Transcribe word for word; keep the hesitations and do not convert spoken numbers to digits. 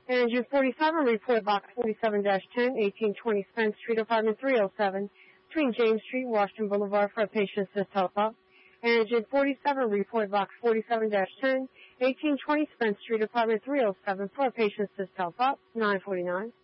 Engine forty-seven, report box forty-seven dash ten, eighteen twenty Spence Street, apartment three oh seven, between James Street, Washington Boulevard, for a patient assist help-up. Engine forty-seven, report box forty-seven dash ten, eighteen twenty Spence Street, apartment three oh seven, for a patient assist help-up. nine forty-nine.